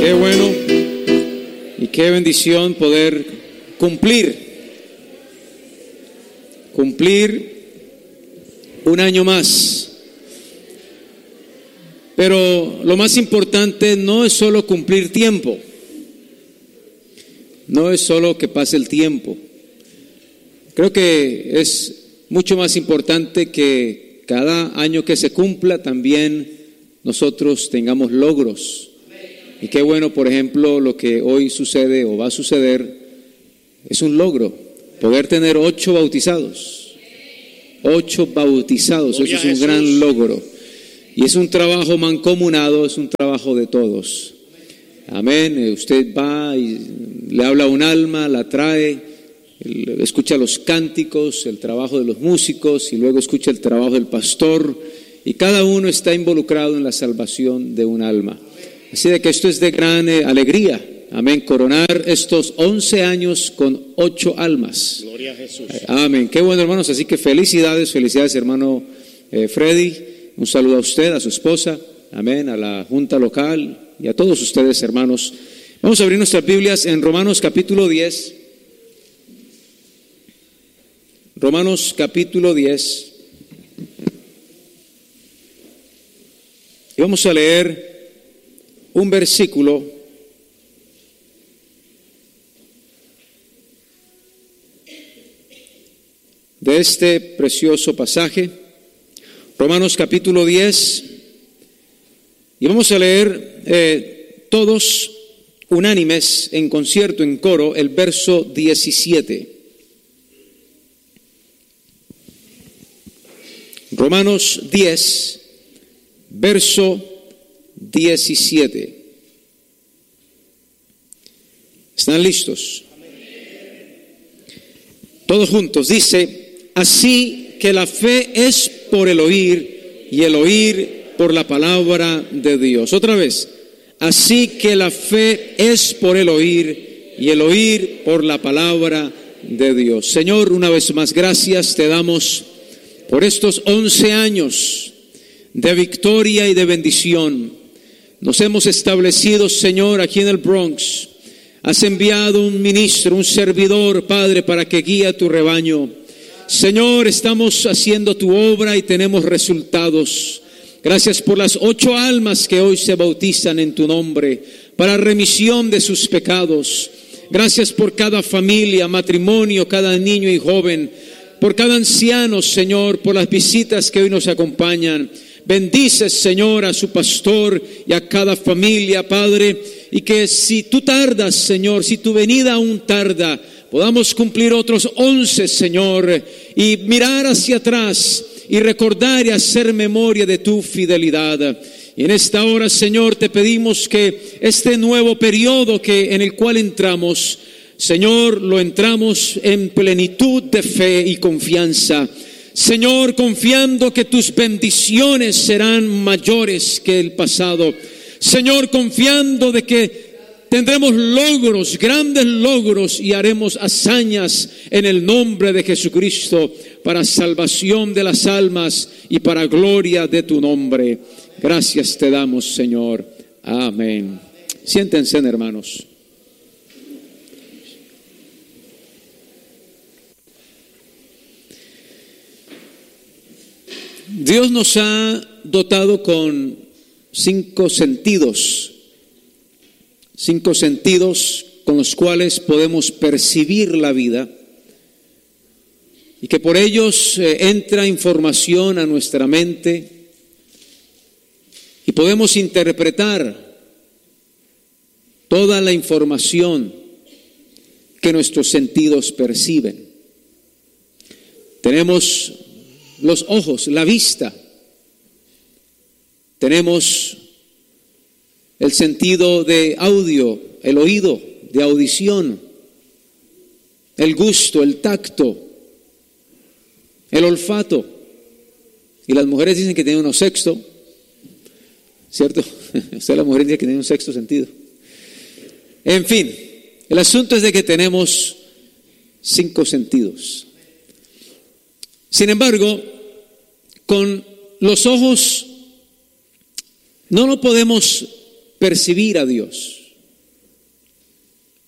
Qué bueno y qué bendición poder cumplir un año más. Pero lo más importante no es solo cumplir tiempo, no es solo que pase el tiempo. Creo que es mucho más importante que cada año que se cumpla también nosotros tengamos logros. Y qué bueno, por ejemplo, lo que hoy sucede o va a suceder es un logro, poder tener 8 bautizados. 8 bautizados, eso es un gran logro. Y es un trabajo mancomunado, es un trabajo de todos. Amén. Usted va y le habla a un alma, la trae, escucha los cánticos, el trabajo de los músicos y luego escucha el trabajo del pastor. Y cada uno está involucrado en la salvación de un alma. Así de que esto es de gran alegría. Amén. Coronar estos 11 años con 8 almas. Gloria a Jesús. Amén. Qué bueno, hermanos. Así que felicidades, hermano Freddy. Un saludo a usted, a su esposa. Amén. A la junta local y a todos ustedes, hermanos. Vamos a abrir nuestras Biblias en Romanos capítulo 10. Romanos capítulo 10. Y vamos a leer un versículo de este precioso pasaje, Romanos capítulo 10, y vamos a leer todos unánimes en concierto, en coro, el verso 17. Romanos 10, verso 17. ¿Están listos? Todos juntos. Dice: así que la fe es por el oír y el oír por la palabra de Dios. Otra vez. Así que la fe es por el oír y el oír por la palabra de Dios. Señor, una vez más, gracias te damos por estos 11 años de victoria y de bendición. Nos hemos establecido, Señor, aquí en el Bronx. Has enviado un ministro, un servidor, Padre, para que guíe a tu rebaño. Señor, estamos haciendo tu obra y tenemos resultados. Gracias por las 8 almas que hoy se bautizan en tu nombre para remisión de sus pecados. Gracias por cada familia, matrimonio, cada niño y joven, por cada anciano, Señor, por las visitas que hoy nos acompañan. Bendice, Señor, a su pastor y a cada familia, Padre, y que si tú tardas, Señor, si tu venida aún tarda, podamos cumplir otros 11, Señor, y mirar hacia atrás y recordar y hacer memoria de tu fidelidad. Y en esta hora, Señor, te pedimos que este nuevo periodo en el cual entramos, Señor, lo entramos en plenitud de fe y confianza. Señor, confiando que tus bendiciones serán mayores que el pasado. Señor, confiando de que tendremos logros, grandes logros, y haremos hazañas en el nombre de Jesucristo para salvación de las almas y para gloria de tu nombre. Gracias te damos, Señor. Amén. Siéntense, hermanos. Dios nos ha dotado con 5 sentidos con los cuales podemos percibir la vida y que por ellos entra información a nuestra mente y podemos interpretar toda la información que nuestros sentidos perciben. Tenemos los ojos, la vista. Tenemos el sentido de audio, el oído, de audición, el gusto, el tacto, el olfato. Y las mujeres dicen que tienen un sexto, ¿cierto? Usted, las mujeres, dice que tienen un sexto sentido. En fin, el asunto es de que tenemos 5 sentidos. Sin embargo, con los ojos no lo podemos percibir a Dios.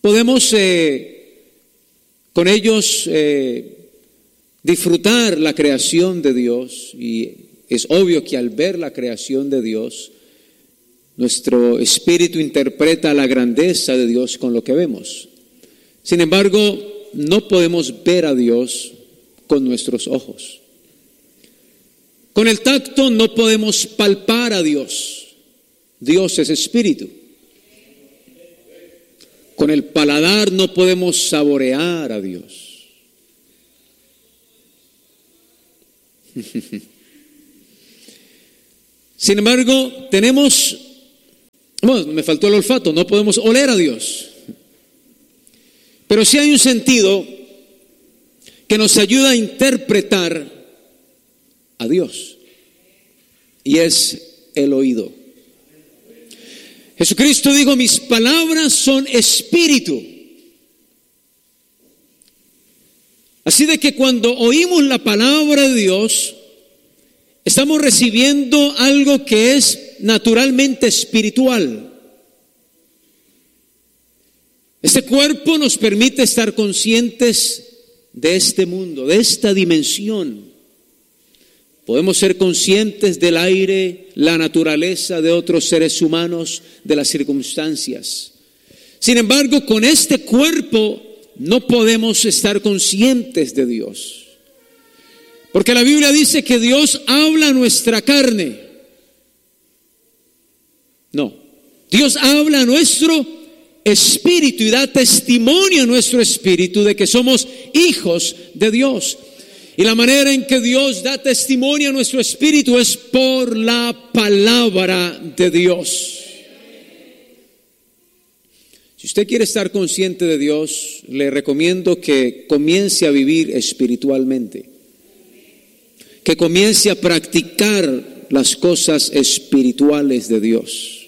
podemos con ellos disfrutar la creación de Dios, y es obvio que al ver la creación de Dios, nuestro espíritu interpreta la grandeza de Dios con lo que vemos. Sin embargo, no podemos ver a Dios con nuestros ojos. Con el tacto no podemos palpar a Dios. Dios es espíritu. Con el paladar no podemos saborear a Dios. Sin embargo, me faltó el olfato, no podemos oler a Dios. Pero sí hay un sentido que nos ayuda a interpretar a Dios, y es el oído. Jesucristo dijo: mis palabras son espíritu. Así de que cuando oímos la palabra de Dios, estamos recibiendo algo que es naturalmente espiritual. Este cuerpo nos permite estar conscientes de este mundo, de esta dimensión. Podemos ser conscientes del aire, la naturaleza, de otros seres humanos, de las circunstancias. Sin embargo, con este cuerpo no podemos estar conscientes de Dios. Porque la Biblia dice que Dios habla a nuestra carne. No, Dios habla a nuestro espíritu y da testimonio a nuestro espíritu de que somos hijos de Dios. Y la manera en que Dios da testimonio a nuestro espíritu es por la palabra de Dios. Si usted quiere estar consciente de Dios, le recomiendo que comience a vivir espiritualmente, que comience a practicar las cosas espirituales de Dios.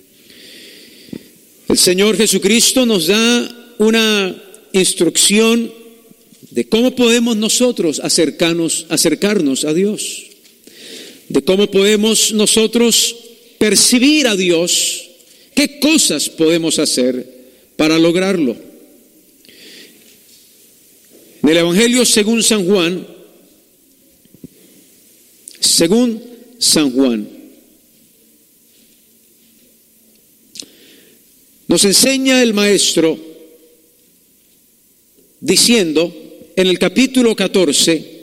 El Señor Jesucristo nos da una instrucción de cómo podemos nosotros acercarnos a Dios, de cómo podemos nosotros percibir a Dios, qué cosas podemos hacer para lograrlo. En el Evangelio según San Juan, nos enseña el Maestro diciendo en el capítulo 14,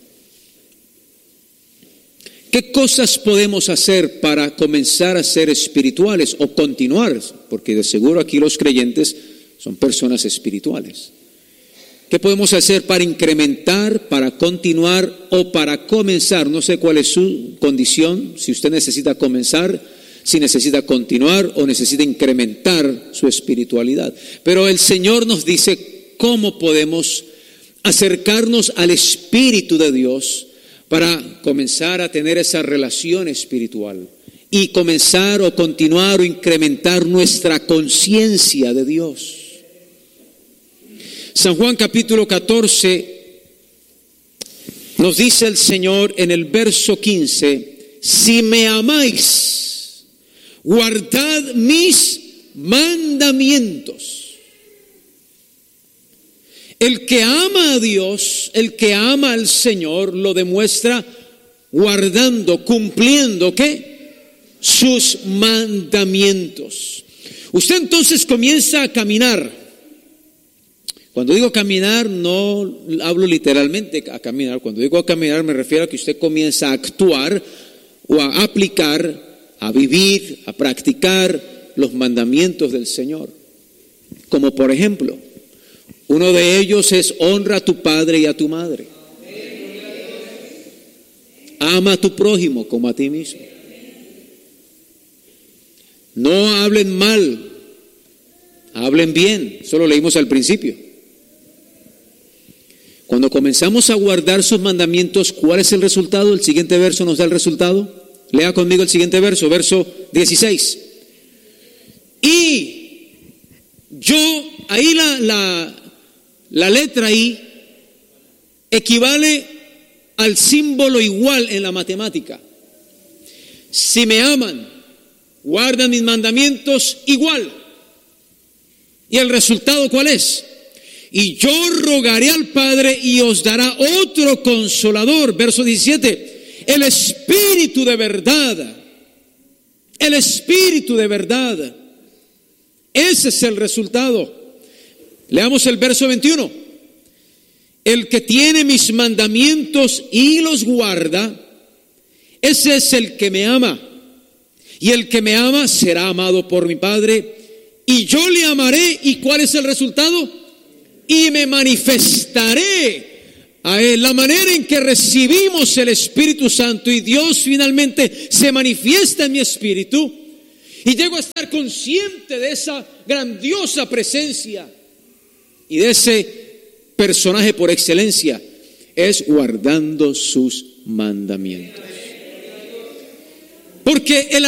¿qué cosas podemos hacer para comenzar a ser espirituales o continuar? Porque de seguro aquí los creyentes son personas espirituales. ¿Qué podemos hacer para incrementar, para continuar o para comenzar? No sé cuál es su condición, si usted necesita comenzar, si necesita continuar o necesita incrementar su espiritualidad. Pero el Señor nos dice cómo podemos acercarnos al Espíritu de Dios para comenzar a tener esa relación espiritual y comenzar o continuar o incrementar nuestra conciencia de Dios. San Juan capítulo 14 nos dice el Señor en el verso 15: si me amáis, guardad mis mandamientos. El que ama a Dios, el que ama al Señor, lo demuestra guardando, cumpliendo, ¿qué? Sus mandamientos. Usted entonces comienza a caminar. Cuando digo caminar, no hablo literalmente a caminar. Cuando digo a caminar, me refiero a que usted comienza a actuar o a aplicar, a vivir, a practicar los mandamientos del Señor. Como por ejemplo, uno de ellos es: honra a tu padre y a tu madre. Ama a tu prójimo como a ti mismo. No hablen mal, hablen bien. Eso lo leímos al principio. Cuando comenzamos a guardar sus mandamientos, ¿cuál es el resultado? El siguiente verso nos da el resultado. Lea conmigo el siguiente verso, verso 16. Y yo, ahí la letra I equivale al símbolo igual en la matemática. Si me aman, guardan mis mandamientos, igual. ¿Y el resultado cuál es? Y yo rogaré al Padre y os dará otro consolador. Verso 17. El Espíritu de verdad. El Espíritu de verdad. Ese es el resultado. Leamos el verso 21. El que tiene mis mandamientos y los guarda, ese es el que me ama. Y el que me ama será amado por mi Padre. Y yo le amaré. ¿Y cuál es el resultado? Y me manifestaré a Él. La manera en que recibimos el Espíritu Santo y Dios finalmente se manifiesta en mi espíritu y llego a estar consciente de esa grandiosa presencia y de ese personaje por excelencia, es guardando sus mandamientos. Porque el